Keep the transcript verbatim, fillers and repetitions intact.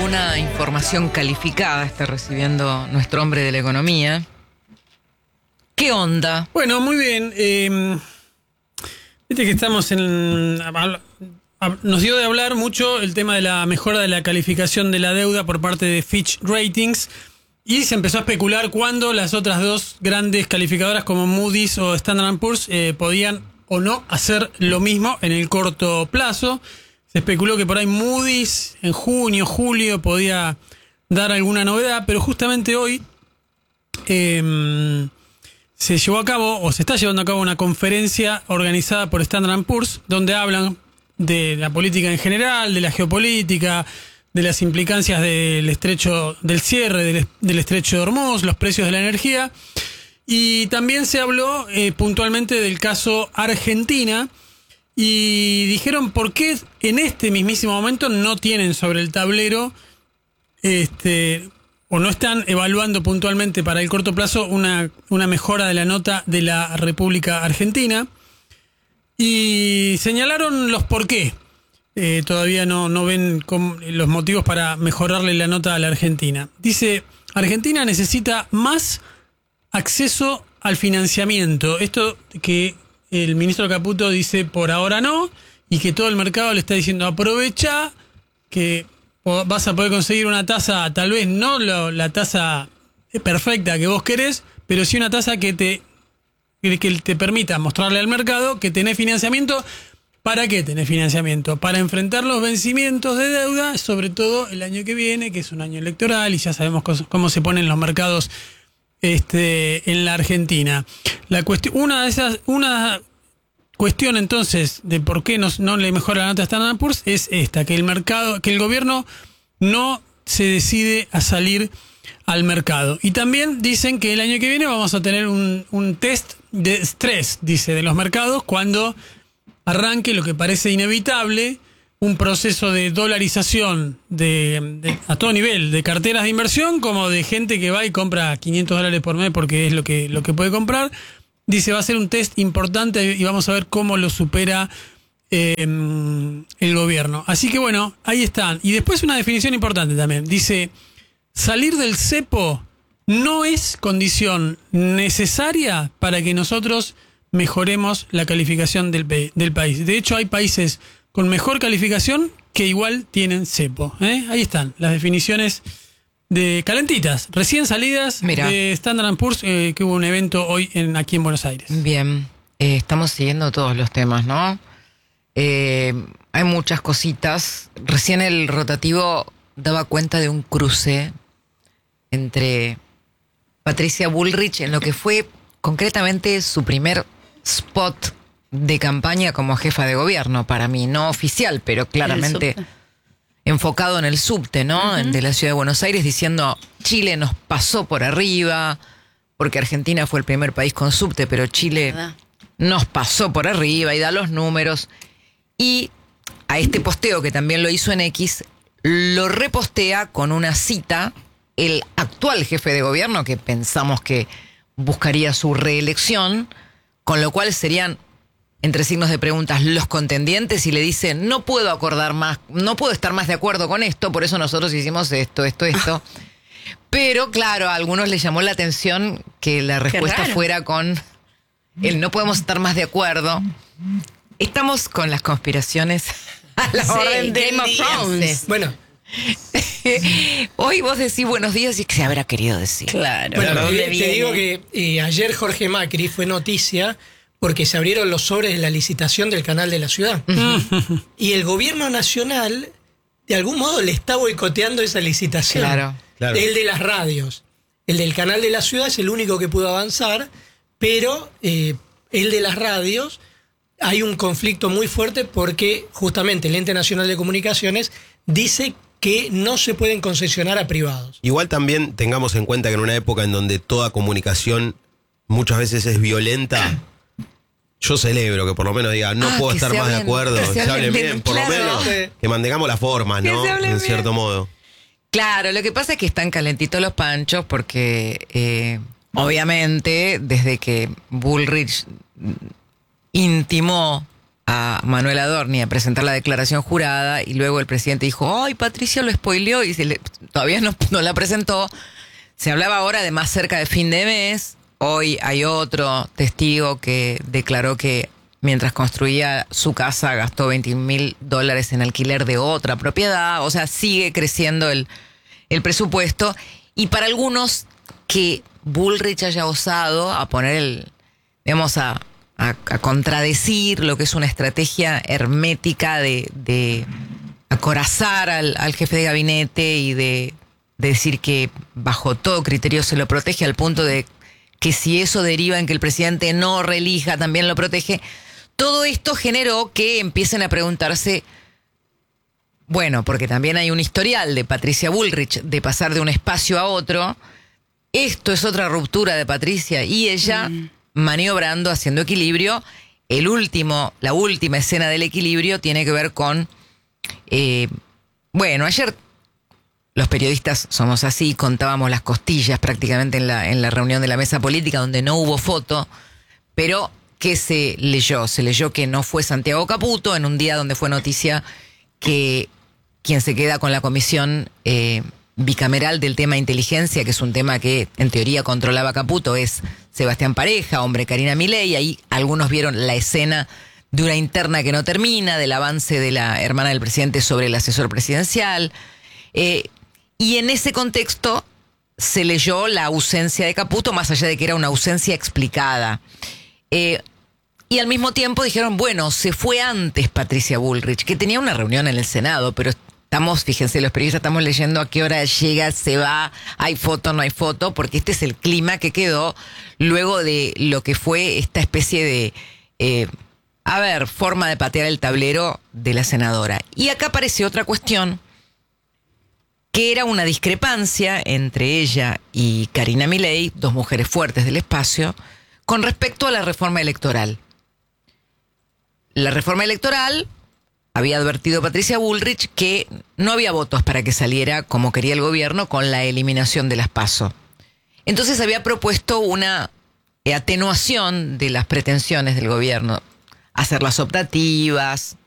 alguna información calificada está recibiendo nuestro hombre de la economía. ¿Qué onda? Bueno, muy bien. Eh, viste que estamos en... Nos dio de hablar mucho el tema de la mejora de la calificación de la deuda por parte de Fitch Ratings, y se empezó a especular cuándo las otras dos grandes calificadoras como Moody's o Standard and Poor's eh, podían o no hacer lo mismo en el corto plazo. Se especuló que por ahí Moody's en junio, julio podía dar alguna novedad, pero justamente hoy eh, se llevó a cabo, o se está llevando a cabo, una conferencia organizada por Standard and Poor's, donde hablan de la política en general, de la geopolítica, de las implicancias del estrecho, del cierre del, del estrecho de Hormuz, los precios de la energía, y también se habló eh, puntualmente del caso Argentina, y dijeron por qué en este mismísimo momento no tienen sobre el tablero este o no están evaluando puntualmente para el corto plazo una, una mejora de la nota de la República Argentina. Y señalaron los por qué. Eh, todavía no, no ven com- los motivos para mejorarle la nota a la Argentina. Dice, Argentina necesita más acceso al financiamiento. Esto que el ministro Caputo dice por ahora no, y que todo el mercado le está diciendo aprovecha que vas a poder conseguir una tasa, tal vez no lo, la tasa perfecta que vos querés, pero sí una tasa que te... que te permita mostrarle al mercado que tenés financiamiento. ¿Para qué tenés financiamiento? Para enfrentar los vencimientos de deuda, sobre todo el año que viene, que es un año electoral, y ya sabemos cómo se ponen los mercados este, en la Argentina. La cuestión, una de esas, una cuestión entonces de por qué no, no le mejora la nota a Standard and Poor's es esta, que el mercado, que el gobierno no se decide a salir al mercado. Y también dicen que el año que viene vamos a tener un, un test de estrés, dice, de los mercados cuando arranque lo que parece inevitable, un proceso de dolarización de, de, a todo nivel, de carteras de inversión, como de gente que va y compra quinientos dólares por mes porque es lo que, lo que puede comprar. Dice, va a ser un test importante y vamos a ver cómo lo supera eh, el gobierno. Así que bueno, ahí están. Y después una definición importante también. Dice, salir del cepo no es condición necesaria para que nosotros mejoremos la calificación del, del país. De hecho, hay países con mejor calificación que igual tienen cepo. ¿eh? Ahí están las definiciones de calentitas, recién salidas. Mira, de Standard and Poor's, eh, que hubo un evento hoy en, aquí en Buenos Aires. Bien, eh, estamos siguiendo todos los temas, ¿no? Eh, hay muchas cositas. Recién el rotativo daba cuenta de un cruce entre Patricia Bullrich en lo que fue concretamente su primer spot de campaña como jefa de gobierno, para mí, no oficial, pero claramente enfocado en el subte, ¿no? Uh-huh. De la ciudad de Buenos Aires, diciendo Chile nos pasó por arriba, porque Argentina fue el primer país con subte, pero Chile ¿verdad? Nos pasó por arriba, y da los números. Y a este posteo, que también lo hizo en X, lo repostea con una cita el actual jefe de gobierno, que pensamos que buscaría su reelección, con lo cual serían, entre signos de preguntas, los contendientes, y le dice, no puedo acordar más, no puedo estar más de acuerdo con esto, por eso nosotros hicimos esto, esto, esto. Pero claro, a algunos les llamó la atención que la respuesta fuera con el no podemos estar más de acuerdo. Estamos con las conspiraciones a la sí, orden de Game of Thrones. Bueno. Hoy vos decís buenos días y que se habrá querido decir. Claro. Bueno, te, te digo que eh, ayer Jorge Macri fue noticia porque se abrieron los sobres de la licitación del canal de la ciudad. Uh-huh. Y el gobierno nacional, de algún modo, le está boicoteando esa licitación. Claro, claro. El de las radios. El del canal de la ciudad es el único que pudo avanzar, pero eh, el de las radios hay un conflicto muy fuerte porque justamente el Ente Nacional de Comunicaciones dice que no se pueden concesionar a privados. Igual también tengamos en cuenta que en una época en donde toda comunicación muchas veces es violenta, yo celebro que por lo menos diga, no ah, puedo estar más hablen, de acuerdo, que se, se hablen bien, bien por claro. lo menos que mantengamos las formas, ¿no? En bien. Cierto modo. Claro, lo que pasa es que están calentitos los panchos porque eh, obviamente desde que Bullrich intimó a Manuel Adorni a presentar la declaración jurada y luego el presidente dijo, ¡ay, Patricia lo spoileó! Y se le, todavía no, no la presentó. Se hablaba ahora de más cerca de fin de mes. Hoy hay otro testigo que declaró que mientras construía su casa gastó veinte mil dólares en alquiler de otra propiedad. O sea, sigue creciendo el, el presupuesto. Y para algunos que Bullrich haya osado a poner el, digamos, a, a, a contradecir lo que es una estrategia hermética de, de acorazar al, al jefe de gabinete y de, de decir que bajo todo criterio se lo protege, al punto de que si eso deriva en que el presidente no reelija, también lo protege. Todo esto generó que empiecen a preguntarse, bueno, porque también hay un historial de Patricia Bullrich de pasar de un espacio a otro. Esto es otra ruptura de Patricia y ella mm. maniobrando, haciendo equilibrio. El último, la última escena del equilibrio tiene que ver con, eh, bueno, ayer los periodistas somos así, contábamos las costillas prácticamente en la, en la reunión de la mesa política donde no hubo foto, pero ¿qué se leyó? Se leyó que no fue Santiago Caputo en un día donde fue noticia que quien se queda con la comisión eh, bicameral del tema inteligencia, que es un tema que en teoría controlaba Caputo, es Sebastián Pareja, hombre Karina Milei. Ahí algunos vieron la escena de una interna que no termina, del avance de la hermana del presidente sobre el asesor presidencial. Eh, y en ese contexto se leyó la ausencia de Caputo, más allá de que era una ausencia explicada. Eh, y al mismo tiempo dijeron, bueno, se fue antes Patricia Bullrich, que tenía una reunión en el Senado, pero estamos, fíjense, los periodistas estamos leyendo a qué hora llega, se va, hay foto, no hay foto, porque este es el clima que quedó luego de lo que fue esta especie de, eh, a ver, forma de patear el tablero de la senadora. Y acá aparece otra cuestión, que era una discrepancia entre ella y Karina Milei, dos mujeres fuertes del espacio, con respecto a la reforma electoral. La reforma electoral, había advertido Patricia Bullrich que no había votos para que saliera como quería el gobierno con la eliminación de las PASO. Entonces había propuesto una atenuación de las pretensiones del gobierno, hacerlas optativas,